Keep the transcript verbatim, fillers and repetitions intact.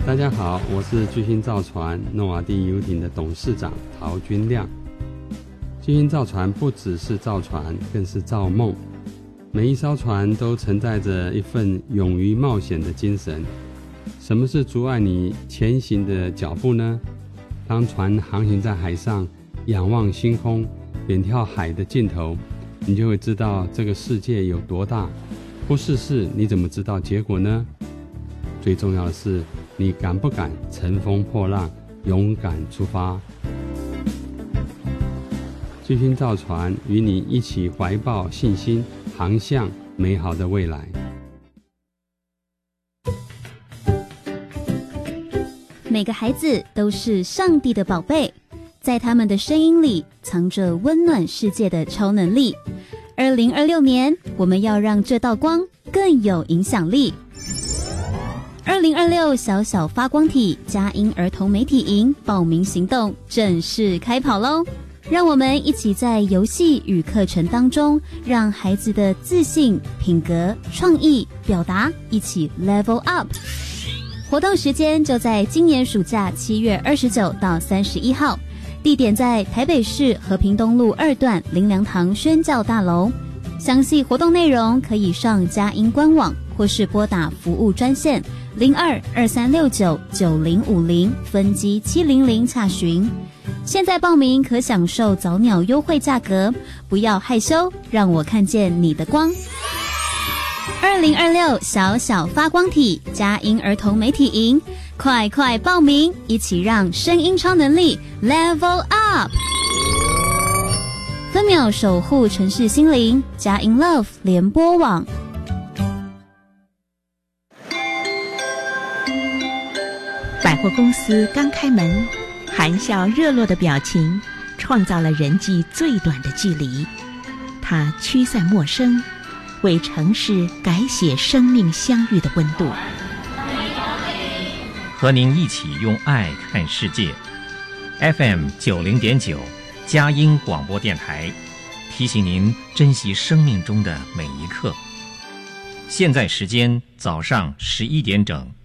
大家好，我是巨星造船诺瓦第游艇的董事长陶君亮。巨星造船不只是造船，更是造梦。每一艘船都承载着一份勇于冒险的精神。什么是阻碍你前行的脚步呢？当船航行在海上，仰望星空，远眺海的尽头，你就会知道这个世界有多大。不试试，你怎么知道结果呢？最重要的是，你敢不敢乘风破浪，勇敢出发？巨星造船与你一起怀抱信心，航向美好的未来。 每个孩子都是上帝的宝贝，在他们的声音里藏着温暖世界的超能力。二零二六年，我们要让这道光更有影响力。二零二六小小发光体佳音儿童媒体营报名行动正式开跑咯！让我们一起在游戏与课程当中，让孩子的自信、品格、创意、表达一起 level up。活动时间就在今年暑假七月二十九到三十一号，地点在台北市和平东路二段林良堂宣教大楼。详细活动内容可以上佳音官网，或是拨打服务专线零二二三六九九零五零分机七零零洽询。现在报名可享受早鸟优惠价格，不要害羞，让我看见你的光。二零二六小小发光体佳音儿童媒体营，快快报名，一起让声音超能力 level up。分秒守护城市心灵，佳音 Love 联播网。 百货公司刚开门，含笑热络的表情创造了人际最短的距离。它驱散陌生，为城市改写生命相遇的温度。 和您一起用爱看世界。F M 九零点九佳音广播电台提醒您珍惜生命中的每一刻。现在时间早上十一点整。